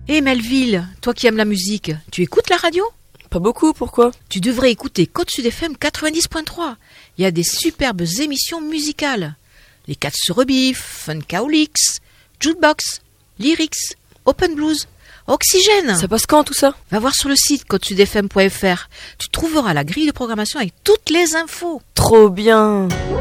Hé Melville, toi qui aimes la musique, tu écoutes la radio ? Pas beaucoup, pourquoi ? Tu devrais écouter Côte Sud FM 90.3. Il y a des superbes émissions musicales. Les 4 se rebiffent, Funkaolix, Jukebox, Lyrics, Open Blues, Oxygène. Ça passe quand tout ça ? Va voir sur le site côtesudfm.fr. Tu trouveras la grille de programmation avec toutes les infos. Trop bien !